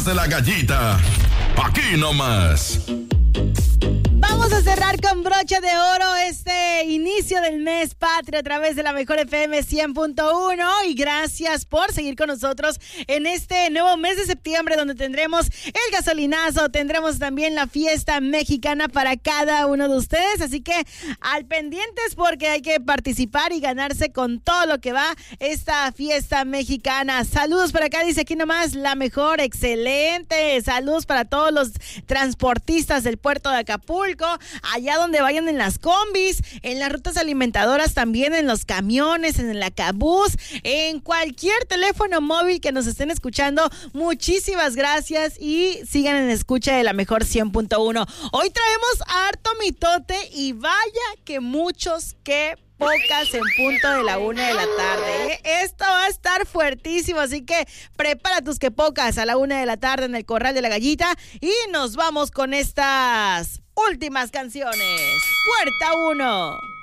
De la Gallita, aquí nomás. Vamos a cerrar con broche de oro este inicio del mes patrio a través de la Mejor FM 100.1 y gracias por seguir con nosotros en este nuevo mes de septiembre donde tendremos el gasolinazo, tendremos también la fiesta mexicana para cada uno de ustedes, así que al pendientes porque hay que participar y ganarse con todo lo que va esta fiesta mexicana. Saludos para acá, dice aquí nomás la mejor, excelente, saludos para todos los transportistas del puerto de Acapulco, allá donde vayan en las combis, en las rutas alimentadoras también, en los camiones, en el Acabús, en cualquier teléfono móvil que nos estén escuchando. Muchísimas gracias y sigan en escucha de la Mejor 100.1. Hoy traemos harto mitote y vaya que muchos que pocas en punto de la 1 de la tarde. Esto va a estar fuertísimo, así que prepara tus que pocas a la 1 de la tarde en el Corral de la Gallita y nos vamos con estas últimas canciones. Puerta 1.